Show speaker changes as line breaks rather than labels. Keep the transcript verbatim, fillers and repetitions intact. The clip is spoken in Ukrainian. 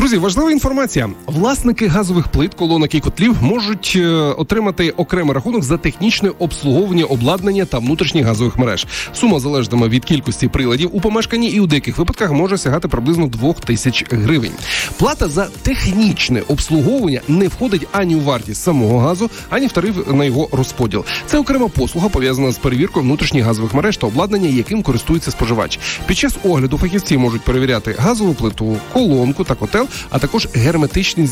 Друзі, важлива інформація. Власники газових плит, колонок і котлів можуть е, отримати окремий рахунок за технічне обслуговування обладнання та внутрішніх газових мереж. Сума залежатиме від кількості приладів у помешканні і у деяких випадках може сягати приблизно двох тисяч гривень. Плата за технічне обслуговування не входить ані у вартість самого газу, ані в тариф на його розподіл. Це окрема послуга, пов'язана з перевіркою внутрішніх газових мереж та обладнання, яким користується споживач. Під час огляду фахівці можуть перевіряти газову плиту, колонку та котел, а також герметичність